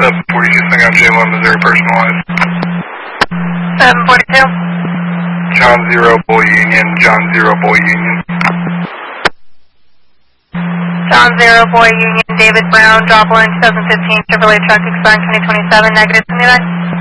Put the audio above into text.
742, sing out J1 Missouri personalized. 742. John 0, Bull Union, John 0, Bull Union. John 0, Boy Union, David Brown, drop line 2015 Chevrolet truck, expire 2027, negative, send me that.